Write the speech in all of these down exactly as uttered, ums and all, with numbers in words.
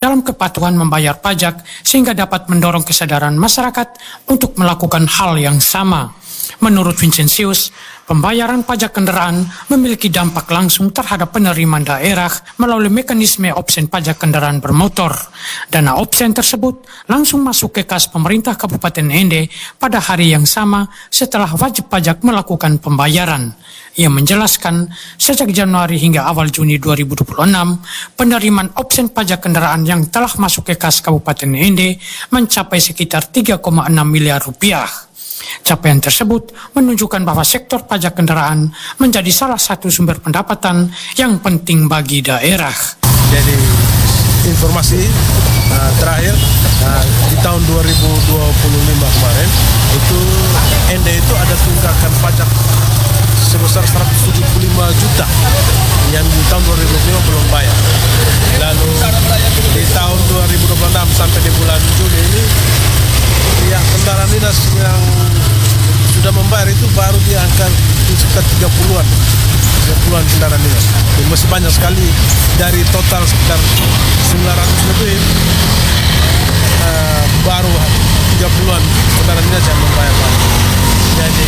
dalam kepatuhan membayar pajak sehingga dapat mendorong kesadaran masyarakat untuk melakukan hal yang sama. Menurut Vincentius, pembayaran pajak kendaraan memiliki dampak langsung terhadap penerimaan daerah melalui mekanisme opsen pajak kendaraan bermotor. Dana opsen tersebut langsung masuk ke kas pemerintah Kabupaten Ende pada hari yang sama setelah wajib pajak melakukan pembayaran. Ia menjelaskan, sejak Januari hingga awal Juni dua ribu dua puluh enam, penerimaan opsen pajak kendaraan yang telah masuk ke kas Kabupaten Ende mencapai sekitar tiga koma enam miliar rupiah. Capaian tersebut menunjukkan bahwa sektor pajak kendaraan menjadi salah satu sumber pendapatan yang penting bagi daerah. Jadi informasi uh, terakhir uh, di tahun dua ribu dua puluh lima kemarin itu Ende itu ada tunggakan pajak sebesar seratus tujuh puluh lima juta yang di tahun dua ribu dua puluh lima belum bayar. Lalu di tahun dua ribu dua puluh enam sampai di bulan Juli ini pihak kendaraan dinas yang sudah membayar itu baru di angka sekitar tiga puluhan tiga puluhan kendaraan dinas. Jadi masih banyak sekali dari total sekitar sembilan ratus lebih, uh, baru tiga puluhan kendaraan dinas yang membayar pajak. Jadi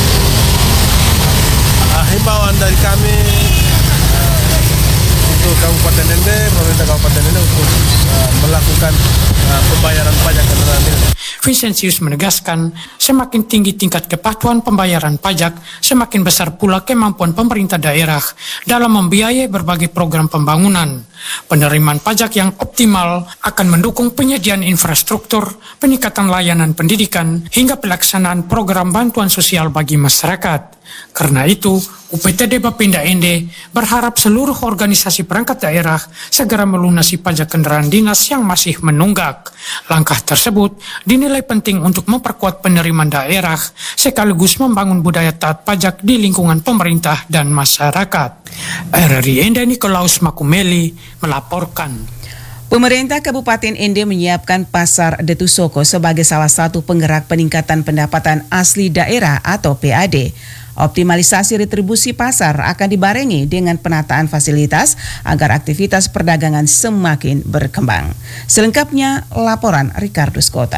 uh, himbauan dari kami uh, untuk Kabupaten Ende, pemerintah Kabupaten Ende untuk uh, melakukan uh, pembayaran pajak kendaraan dinas. Vincentius menegaskan, semakin tinggi tingkat kepatuhan pembayaran pajak, semakin besar pula kemampuan pemerintah daerah dalam membiayai berbagai program pembangunan. Penerimaan pajak yang optimal akan mendukung penyediaan infrastruktur, peningkatan layanan pendidikan, hingga pelaksanaan program bantuan sosial bagi masyarakat. Karena itu, U P T D Bapenda Ende berharap seluruh organisasi perangkat daerah segera melunasi pajak kendaraan dinas yang masih menunggak. Langkah tersebut dinilai penting untuk memperkuat penerimaan daerah sekaligus membangun budaya taat pajak di lingkungan pemerintah dan masyarakat. R R I Ende Nikolaus Makumeli melaporkan. Pemerintah Kabupaten Ende menyiapkan Pasar Detusoko sebagai salah satu penggerak peningkatan pendapatan asli daerah atau P A D. Optimalisasi retribusi pasar akan dibarengi dengan penataan fasilitas agar aktivitas perdagangan semakin berkembang. Selengkapnya laporan Ricardo Skota.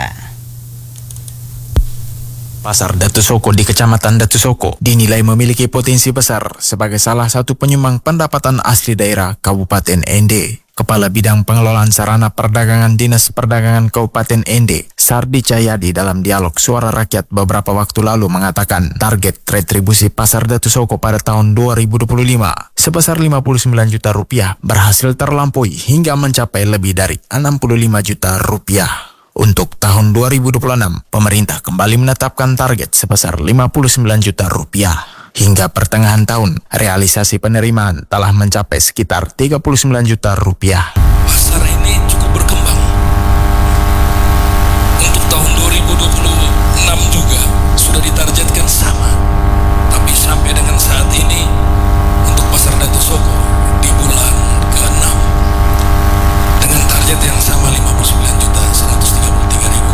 Pasar Datusoko di Kecamatan Datusoko dinilai memiliki potensi besar sebagai salah satu penyumbang pendapatan asli daerah Kabupaten Ende. Kepala Bidang Pengelolaan Sarana Perdagangan Dinas Perdagangan Kabupaten Ende, Sardi Cahyadi dalam dialog Suara Rakyat beberapa waktu lalu mengatakan target retribusi Pasar Datusoko pada tahun dua ribu dua puluh lima sebesar lima puluh sembilan juta rupiah berhasil terlampaui hingga mencapai lebih dari enam puluh lima juta rupiah. Untuk tahun dua ribu dua puluh enam, pemerintah kembali menetapkan target sebesar lima puluh sembilan juta rupiah. Hingga pertengahan tahun, realisasi penerimaan telah mencapai sekitar tiga puluh sembilan juta rupiah. Pasar ini cukup berkembang. Untuk tahun dua ribu dua puluh enam juga sudah ditargetkan sama. Tapi sampai dengan saat ini, untuk Pasar Datusoko di bulan ke enam dengan target yang sama lima puluh sembilan juta seratus tiga puluh tiga ribu.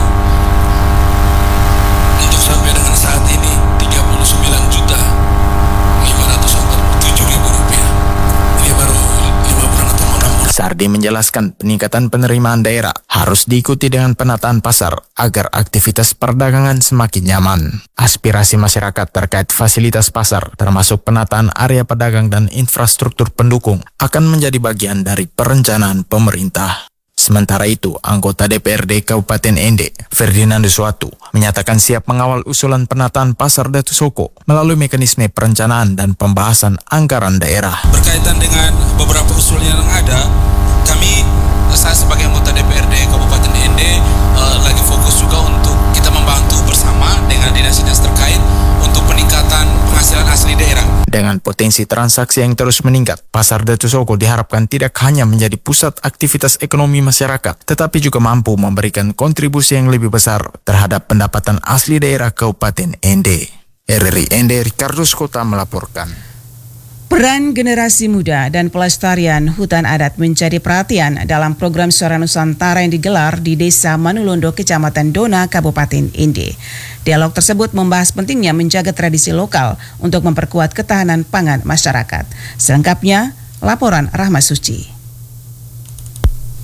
Untuk sampai dengan saat ini tiga puluh sembilan juta lima ratus empat puluh tujuh ribu rupiah. Ini baru lima bulan atau enam bulan. Sardi menjelaskan peningkatan penerimaan daerah harus diikuti dengan penataan pasar agar aktivitas perdagangan semakin nyaman. Aspirasi masyarakat terkait fasilitas pasar termasuk penataan area pedagang dan infrastruktur pendukung akan menjadi bagian dari perencanaan pemerintah. Sementara itu, anggota D P R D Kabupaten Ende, Ferdinando Suatu, menyatakan siap mengawal usulan penataan Pasar Datusoko melalui mekanisme perencanaan dan pembahasan anggaran daerah. Berkaitan dengan beberapa usul yang ada, kami, saya sebagai anggota D P R D Kabupaten Ende, uh, lagi fokus juga untuk kita membantu bersama dengan dinas-dinas terkait untuk peningkatan penghasilan asli daerah. Dengan potensi transaksi yang terus meningkat, Pasar Datusoko diharapkan tidak hanya menjadi pusat aktivitas ekonomi masyarakat, tetapi juga mampu memberikan kontribusi yang lebih besar terhadap pendapatan asli daerah Kabupaten Ende. R R I Ende Ricardo Skota melaporkan. Peran generasi muda dan pelestarian hutan adat menjadi perhatian dalam program Suara Nusantara yang digelar di Desa Manulondo, Kecamatan Dona, Kabupaten Ende. Dialog tersebut membahas pentingnya menjaga tradisi lokal untuk memperkuat ketahanan pangan masyarakat. Selengkapnya, laporan Rahma Suci.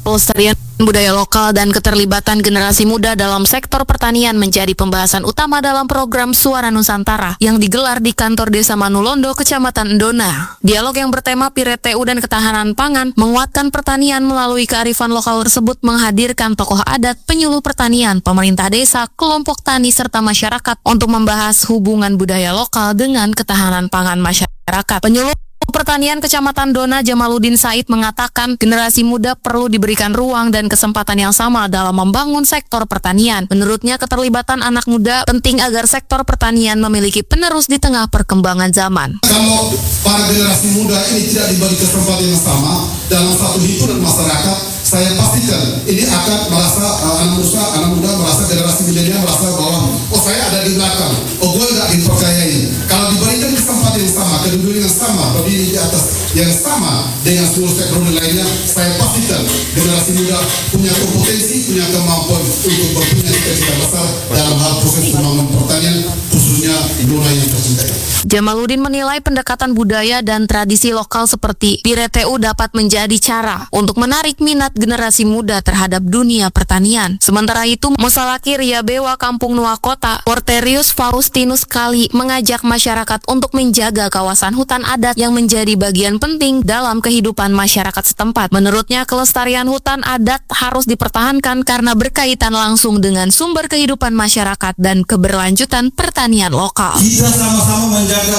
Pelestarian budaya lokal dan keterlibatan generasi muda dalam sektor pertanian menjadi pembahasan utama dalam program Suara Nusantara yang digelar di kantor Desa Manulondo, Kecamatan Endona. Dialog yang bertema P R T U dan ketahanan pangan menguatkan pertanian melalui kearifan lokal tersebut menghadirkan tokoh adat, penyuluh pertanian, pemerintah desa, kelompok tani serta masyarakat untuk membahas hubungan budaya lokal dengan ketahanan pangan masyarakat. Penyuluh Pertanian Kecamatan Dona Jamaludin Said mengatakan generasi muda perlu diberikan ruang dan kesempatan yang sama dalam membangun sektor pertanian. Menurutnya keterlibatan anak muda penting agar sektor pertanian memiliki penerus di tengah perkembangan zaman. Kalau para generasi muda ini tidak diberi kesempatan yang sama dalam satu hitungan masyarakat, saya pastikan ini akan merasa uh, anak muda, anak muda merasa generasi milenial merasa bahwa oh saya ada di belakang, oh gue nggak dipercayai. Kalau diberikan kesempatan yang sama, kedudukan yang sama, berdiri di atas yang sama dengan seluruh stakeholder lainnya, saya pastikan generasi muda punya kompetensi, punya kemampuan untuk berpunya cita-cita besar dalam hal proses pembangunan pertanian, khususnya Dona yang tercintai. Jamaludin menilai pendekatan budaya dan tradisi lokal seperti P R T U dapat menjadi cara untuk menarik minat generasi muda terhadap dunia pertanian. Sementara itu, Musalaki Ria Bewa Kampung Nuak Kota, Porterius Faustinus Kali mengajak masyarakat untuk menjaga kawasan hutan adat yang menjadi bagian penting dalam kehidupan masyarakat setempat. Menurutnya, kelestarian hutan adat harus dipertahankan karena berkaitan langsung dengan sumber kehidupan masyarakat dan keberlanjutan pertanian lokal. Kita sama-sama menjaga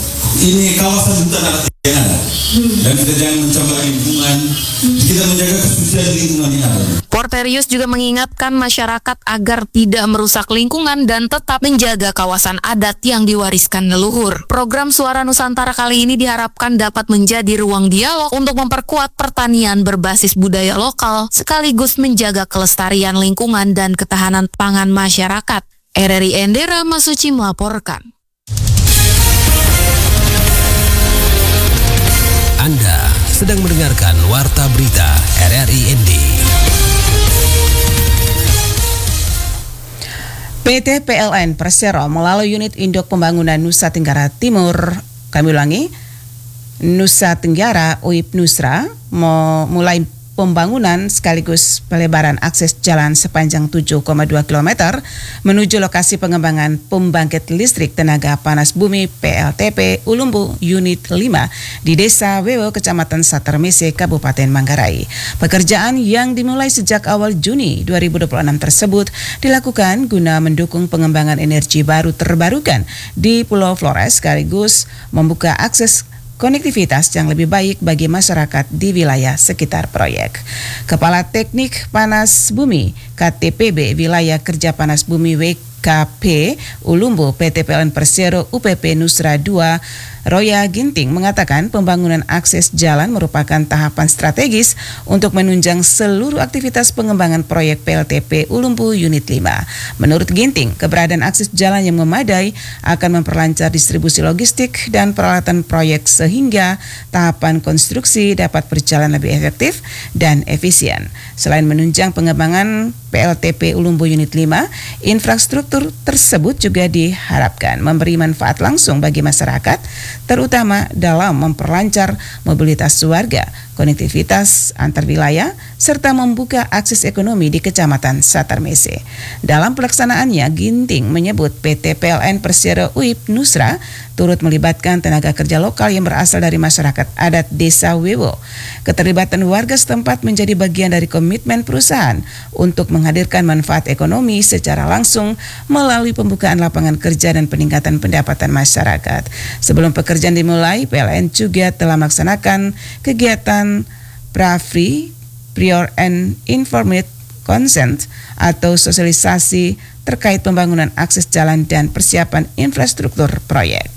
ini kawasan hutan adat yang ada, dan kita jangan mencemar lingkungan, kita menjaga kesucian lingkungan yang ada. Porterius juga mengingatkan masyarakat agar tidak merusak lingkungan dan tetap menjaga kawasan adat yang diwariskan leluhur. Program Suara Nusantara kali ini diharapkan dapat menjadi ruang dialog untuk memperkuat pertanian berbasis budaya lokal, sekaligus menjaga kelestarian lingkungan dan ketahanan pangan masyarakat. R R I Endera Masuci melaporkan. Anda sedang mendengarkan Warta Berita R R I N D. P T P L N Persero melalui unit Induk Pembangunan Nusa Tenggara Timur, kami ulangi, Nusa Tenggara U I P Nusra mau mulai pembangunan sekaligus pelebaran akses jalan sepanjang tujuh koma dua kilometer menuju lokasi pengembangan pembangkit listrik tenaga panas bumi P L T P Ulumbu Unit lima di Desa Wewo, Kecamatan Satermese, Kabupaten Manggarai. Pekerjaan yang dimulai sejak awal Juni dua ribu dua puluh enam tersebut dilakukan guna mendukung pengembangan energi baru terbarukan di Pulau Flores sekaligus membuka akses konektivitas yang lebih baik bagi masyarakat di wilayah sekitar proyek. Kepala Teknik Panas Bumi K T P B Wilayah Kerja Panas Bumi W K P Ulumbu P T P L N Persero U P P Nusra dua Roya Ginting mengatakan pembangunan akses jalan merupakan tahapan strategis untuk menunjang seluruh aktivitas pengembangan proyek P L T P Ulumbu Unit lima. Menurut Ginting, keberadaan akses jalan yang memadai akan memperlancar distribusi logistik dan peralatan proyek sehingga tahapan konstruksi dapat berjalan lebih efektif dan efisien. Selain menunjang pengembangan P L T P Ulumbu Unit lima, infrastruktur tersebut juga diharapkan memberi manfaat langsung bagi masyarakat, terutama dalam memperlancar mobilitas warga, konektivitas antar wilayah, serta membuka akses ekonomi di Kecamatan Satermese. Dalam pelaksanaannya, Ginting menyebut P T P L N Persero U I P Nusra turut melibatkan tenaga kerja lokal yang berasal dari masyarakat adat Desa Wewo. Keterlibatan warga setempat menjadi bagian dari komitmen perusahaan untuk menghadirkan manfaat ekonomi secara langsung melalui pembukaan lapangan kerja dan peningkatan pendapatan masyarakat. Sebelum pekerjaan dimulai, P L N juga telah melaksanakan kegiatan Pra-Free, Prior and Informed Consent atau sosialisasi terkait pembangunan akses jalan dan persiapan infrastruktur proyek.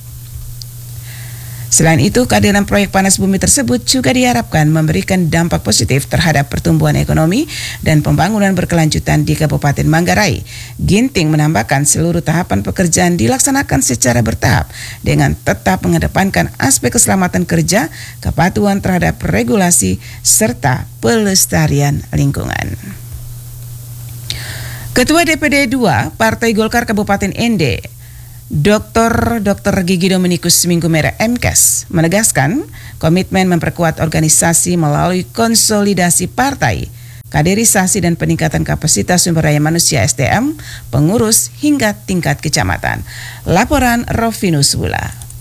Selain itu, kehadiran proyek panas bumi tersebut juga diharapkan memberikan dampak positif terhadap pertumbuhan ekonomi dan pembangunan berkelanjutan di Kabupaten Manggarai. Ginting menambahkan seluruh tahapan pekerjaan dilaksanakan secara bertahap dengan tetap mengedepankan aspek keselamatan kerja, kepatuhan terhadap regulasi, serta pelestarian lingkungan. Ketua D P D dua Partai Golkar Kabupaten N D, Doktor Dokter Gigi Dominikus Minggu Merah M Kes menegaskan komitmen memperkuat organisasi melalui konsolidasi partai, kaderisasi dan peningkatan kapasitas sumber daya manusia S D M, pengurus hingga tingkat kecamatan. Laporan Rofinus Wula.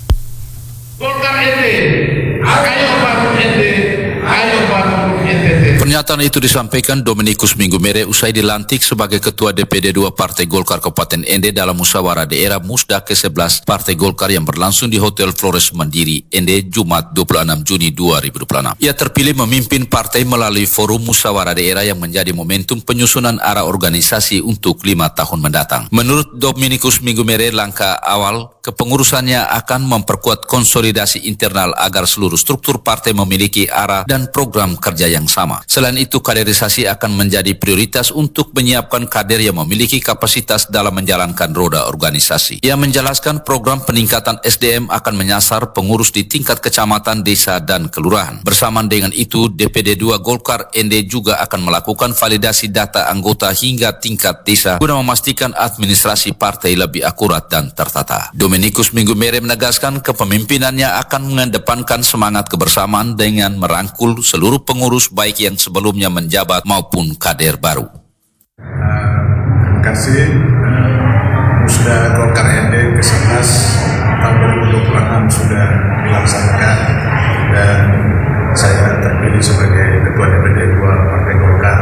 Golkar N D, ayo bangun N D, ayo bangun N T T. Pernyataan itu disampaikan Dominikus Minggu Mere usai dilantik sebagai Ketua D P D dua Partai Golkar Kabupaten N D dalam musyawarah daerah Musda ke sebelas Partai Golkar yang berlangsung di Hotel Flores Mandiri, N D, Jumat dua puluh enam Juni dua ribu dua puluh enam. Ia terpilih memimpin partai melalui forum musyawarah daerah yang menjadi momentum penyusunan arah organisasi untuk lima tahun mendatang. Menurut Dominikus Minggu Mere, langkah awal kepengurusannya akan memperkuat konsolidasi internal agar seluruh struktur partai memiliki arah dan program kerja yang sama. Selain itu, kaderisasi akan menjadi prioritas untuk menyiapkan kader yang memiliki kapasitas dalam menjalankan roda organisasi. Ia menjelaskan program peningkatan S D M akan menyasar pengurus di tingkat kecamatan, desa, dan kelurahan. Bersamaan dengan itu, D P D dua Golkar N D juga akan melakukan validasi data anggota hingga tingkat desa guna memastikan administrasi partai lebih akurat dan tertata. Dominikus Minggu Mere menegaskan kepemimpinannya akan mengedepankan semangat kebersamaan dengan merangkul seluruh pengurus baik yang sebelumnya menjabat maupun kader baru. Uh, terima kasih. Uh, Musda Golkar N D ke sebelas tahun dua ribu dua puluh enam sudah dilaksanakan dan saya terpilih sebagai Ketua D P D dua Partai Golkar.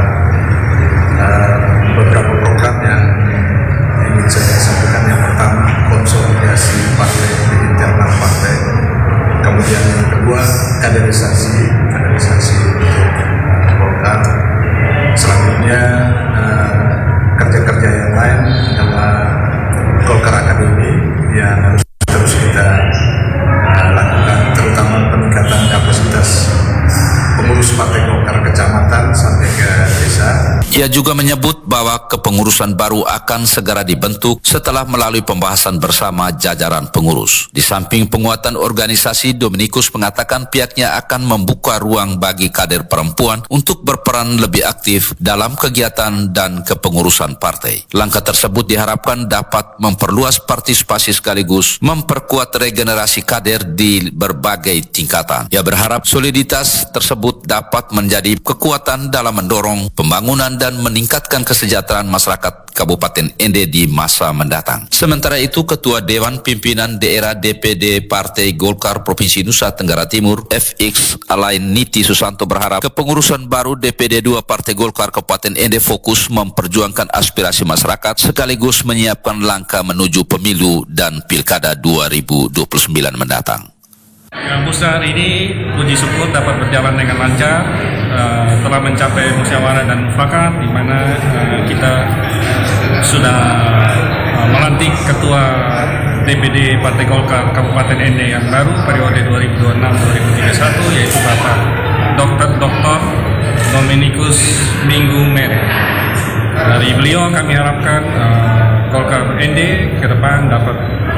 Uh, beberapa program yang ingin saya sampaikan, yang pertama konsolidasi partai di internal partai, kemudian yang kedua kaderisasi kaderisasi untuk Golkar. Selanjutnya uh, kerja-kerja yang lain adalah Golkar Academy yang harus terus kita uh, lakukan, terutama peningkatan kapasitas pengurus Partai Golkar kecamatan sampai ke desa. Ia juga menyebut bahwa kepengurusan baru akan segera dibentuk setelah melalui pembahasan bersama jajaran pengurus. Di samping penguatan organisasi, Dominikus mengatakan pihaknya akan membuka ruang bagi kader perempuan untuk berperan lebih aktif dalam kegiatan dan kepengurusan partai. Langkah tersebut diharapkan dapat memperluas partisipasi sekaligus memperkuat regenerasi kader di berbagai tingkatan. Ia berharap soliditas tersebut dapat menjadi kekuatan dalam mendorong pembangunan dan meningkatkan kesejahteraan masyarakat Kabupaten N D di masa mendatang. Sementara itu, Ketua Dewan Pimpinan Daerah D P D Partai Golkar Provinsi Nusa Tenggara Timur F X Alain Niti Susanto berharap kepengurusan baru D P D dua Partai Golkar Kabupaten N D fokus memperjuangkan aspirasi masyarakat sekaligus menyiapkan langkah menuju pemilu dan pilkada dua ribu dua puluh sembilan mendatang. Musda hari ini puji syukur dapat berjalan dengan lancar, uh, telah mencapai musyawarah dan mufakat di mana uh, kita sudah uh, melantik Ketua D P D Partai Golkar Kabupaten N D yang baru periode dua ribu dua puluh enam sampai dua ribu tiga puluh satu, yaitu Bapak Doktor Doktor Dominikus Minggu Mere. Dari beliau kami harapkan uh, Golkar N D ke depan dapat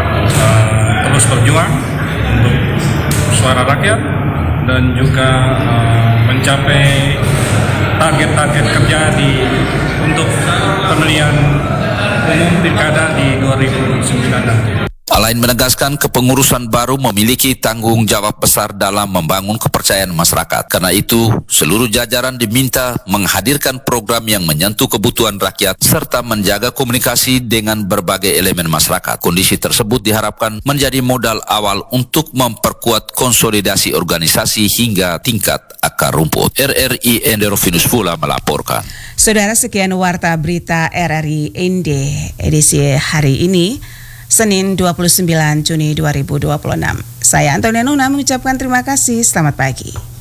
uh, terus berjuang untuk suara rakyat dan juga uh, mencapai target-target kerja di untuk pemilihan umum pilkada di dua ribu sembilan nanti. Alain menegaskan kepengurusan baru memiliki tanggung jawab besar dalam membangun kepercayaan masyarakat. Karena itu, seluruh jajaran diminta menghadirkan program yang menyentuh kebutuhan rakyat serta menjaga komunikasi dengan berbagai elemen masyarakat. Kondisi tersebut diharapkan menjadi modal awal untuk memperkuat konsolidasi organisasi hingga tingkat akar rumput. R R I N D Rofinus Fula melaporkan. Saudara, sekian Warta Berita R R I N D edisi hari ini, Senin dua puluh sembilan Juni dua ribu dua puluh enam. Saya Antonia Nuna mengucapkan terima kasih. Selamat pagi.